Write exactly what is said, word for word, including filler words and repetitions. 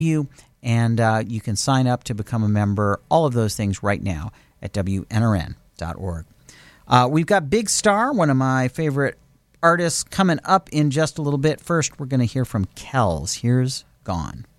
you, and uh, you can sign up to become a member. All of those things right now at W N R N dot org. Uh, we've got Big Star, one of my favorite artists, coming up in just a little bit. First, we're going to hear from Kells. Here's Gone.